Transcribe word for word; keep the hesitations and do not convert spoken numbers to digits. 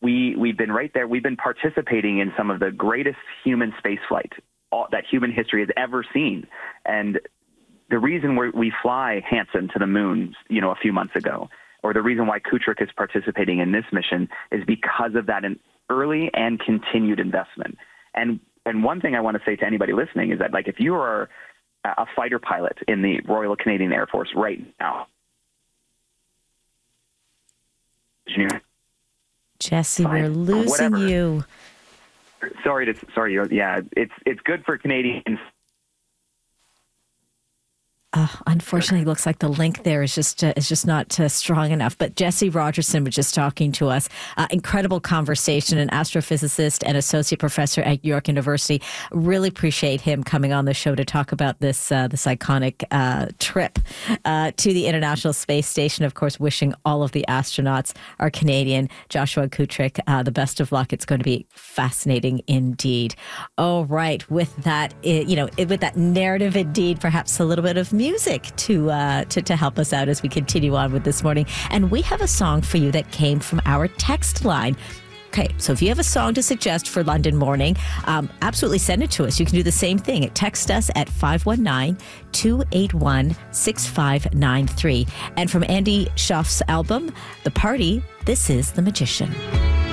we, we've been right there. We've been participating in some of the greatest human spaceflight all, that human history has ever seen. And the reason we're, we fly Hansen to the moon, you know, a few months ago, or the reason why Kuchrik is participating in this mission is because of that early and continued investment. And and one thing I want to say to anybody listening is that, like, if you are a fighter pilot in the Royal Canadian Air Force right now, Jesse, we're losing whatever. you. Sorry to sorry. Yeah, it's it's good for Canadians. Uh, unfortunately, it looks like the link there is just uh, is just not uh, strong enough. But Jesse Rogerson was just talking to us. Uh, incredible conversation, an astrophysicist and associate professor at York University. Really appreciate him coming on the show to talk about this uh, this iconic uh, trip uh, to the International Space Station. Of course, wishing all of the astronauts, our Canadian Joshua Kuchrik, uh, the best of luck. It's going to be fascinating indeed. All right, with that, it, you know, it, with that narrative, indeed, perhaps a little bit of music. music to, uh, to to help us out as we continue on with this morning. And we have a song for you that came from our text line. Okay, so if you have a song to suggest for London Morning, um, absolutely send it to us. You can do the same thing. Text us at five one nine, two eight one, six five nine three. And from Andy Schaaf's album, The Party, this is The Magician.